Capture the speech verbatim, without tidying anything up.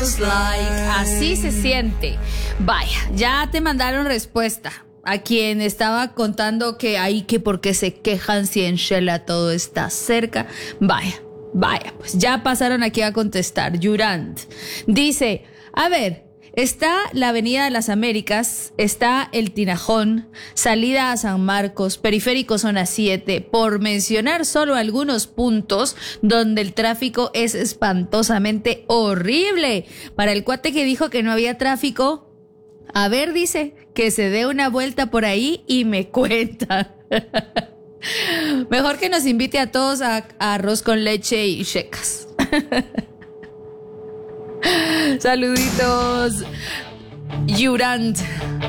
feels like. Así se siente. Vaya, ya te mandaron respuesta. A quien estaba contando que ahí que porque se quejan si en Shela todo está cerca. Vaya, vaya, pues ya pasaron aquí a contestar. Yurand dice, a ver, está la Avenida de las Américas, está el Tinajón, salida a San Marcos, periférico zona siete, por mencionar solo algunos puntos donde el tráfico es espantosamente horrible. Para el cuate que dijo que no había tráfico, a ver, dice, que se dé una vuelta por ahí y me cuenta. Mejor que nos invite a todos a, a arroz con leche y checas. Saluditos, Yurand.